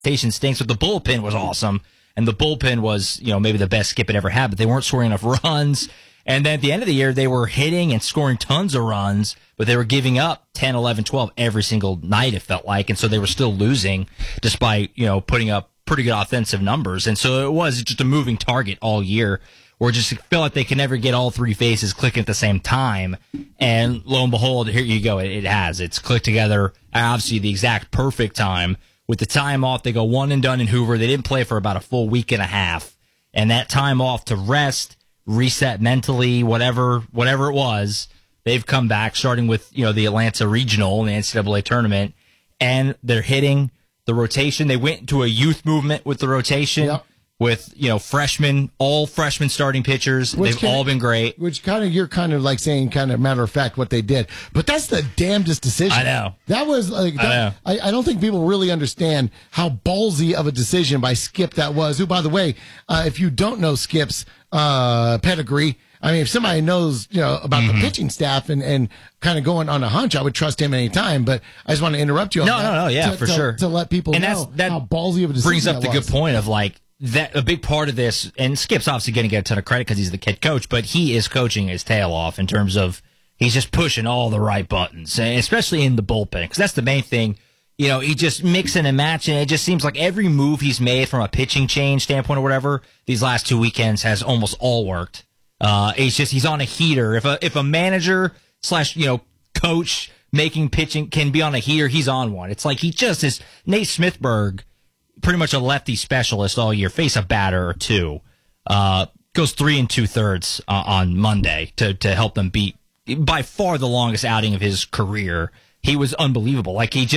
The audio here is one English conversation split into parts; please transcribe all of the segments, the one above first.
rotation stinks, but the bullpen was awesome. And the bullpen was, maybe the best Skip had ever had, but they weren't scoring enough runs. And then at the end of the year, they were hitting and scoring tons of runs, but they were giving up 10, 11, 12 every single night, it felt like. And so they were still losing despite, putting up pretty good offensive numbers. And so it was just a moving target all year where it just felt like they could never get all three faces clicking at the same time. And lo and behold, here you go. It has. It's clicked together at obviously the exact perfect time. With the time off, they go one and done in Hoover. They didn't play for about a full week and a half. And that time off to rest, reset mentally, whatever it was, they've come back, starting with, the Atlanta Regional in the NCAA tournament, and they're hitting the rotation. They went to a youth movement with the rotation with, freshmen, all freshman starting pitchers. They've all been great. Which you're like saying matter of fact what they did. But that's the damnedest decision. I know. That was I don't think people really understand how ballsy of a decision by Skip that was. Who, by the way, if you don't know Skip's pedigree, I mean, if somebody knows, about the pitching staff and kind of going on a hunch, I would trust him anytime. But I just want to interrupt you on that. No, yeah, for sure. To let people know how ballsy of a decision brings up that the was. good point of that a big part of this, and Skip's obviously going to get a ton of credit because he's the head coach, but he is coaching his tail off in terms of he's just pushing all the right buttons, especially in the bullpen, because that's the main thing. He just mixing and matching. It just seems like every move he's made from a pitching change standpoint or whatever these last 2 weekends has almost all worked. He's on a heater. If a manager / coach making pitching can be on a heater, he's on one. It's like he just is Nate Smithberg, pretty much a lefty specialist all year, face a batter or two, goes 3 2/3 on Monday to help them beat by far the longest outing of his career. He was unbelievable.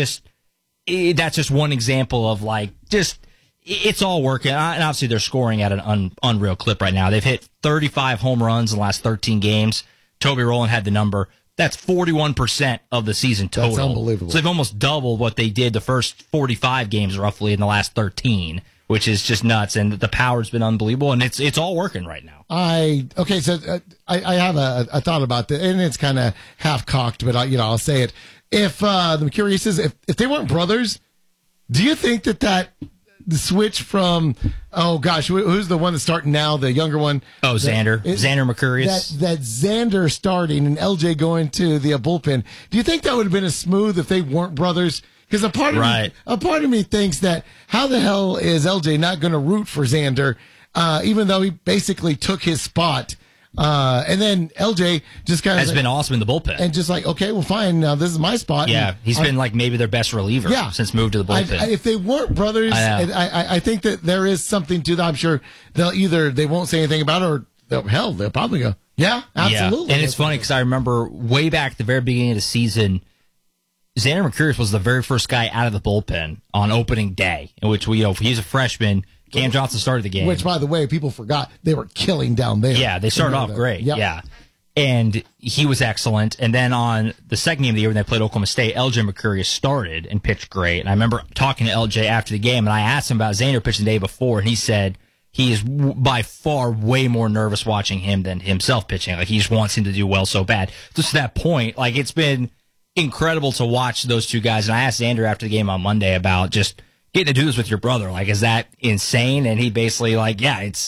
That's just one example of it's all working. And obviously they're scoring at an unreal clip right now. They've hit 35 home runs in the last 13 games. Toby Rowland had the number. That's 41% of the season total. That's unbelievable. So they've almost doubled what they did the first 45 games roughly in the last 13, which is just nuts. And the power's been unbelievable, and it's all working right now. I have a thought about that, and it's kind of half cocked, but I'll say it. If I'm curious, if they weren't brothers, do you think that the switch from, who's the one that's starting now, the younger one? Oh, Xander Mercurius. That Xander starting and LJ going to the bullpen. Do you think that would have been as smooth if they weren't brothers? Because a part of me thinks that how the hell is LJ not going to root for Xander, even though he basically took his spot? And then LJ just kind of has been awesome in the bullpen, and just okay, well, fine. Now this is my spot. Yeah, he's been maybe their best reliever since moved to the bullpen. If they weren't brothers, I think that there is something to that. I'm sure they won't say anything about it, or they'll probably go, yeah, absolutely. Yeah. And it's funny because I remember way back at the very beginning of the season, Xander Mercurius was the very first guy out of the bullpen on opening day, in which he's a freshman. Cam Johnson started the game. Which, by the way, people forgot they were killing down there. Yeah, they started off great. Yep. Yeah. And he was excellent. And then on the second game of the year when they played Oklahoma State, LJ Mercurius started and pitched great. And I remember talking to LJ after the game, and I asked him about Xander pitching the day before, and he said he is by far way more nervous watching him than himself pitching. He just wants him to do well so bad. Just to that point, it's been incredible to watch those two guys. And I asked Xander after the game on Monday about just getting to do this with your brother, is that insane? And he basically it's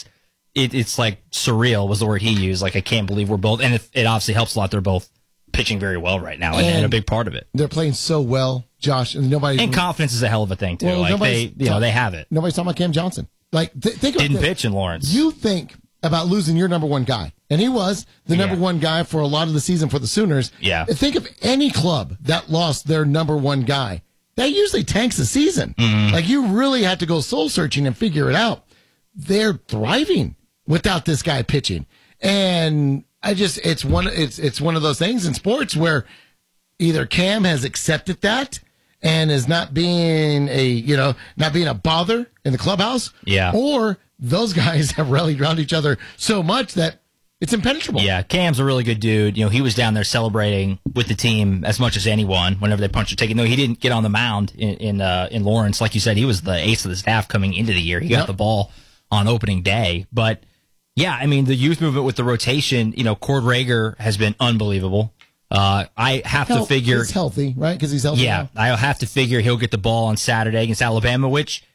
surreal was the word he used. I can't believe we're both, and it obviously helps a lot. They're both pitching very well right now, and a big part of it. They're playing so well, Josh, and confidence is a hell of a thing too. They have it. Nobody's talking about Cam Johnson. Think didn't pitch in Lawrence. You think about losing your number one guy, and he was the number one guy for a lot of the season for the Sooners. Yeah. Think of any club that lost their number one guy. That usually tanks the season. Mm-hmm. You really have to go soul searching and figure it out. They're thriving without this guy pitching. And it's one of those things in sports where either Cam has accepted that and is not being a bother in the clubhouse. Yeah. Or those guys have rallied around each other so much that it's impenetrable. Yeah, Cam's a really good dude. He was down there celebrating with the team as much as anyone whenever they punched or take it. No, he didn't get on the mound in Lawrence. Like you said, he was the ace of the staff coming into the year. He got the ball on opening day. But, yeah, the youth movement with the rotation, Cord Rager has been unbelievable. I have to figure... He's healthy, right? Because he's healthy now. I have to figure he'll get the ball on Saturday against Alabama, which...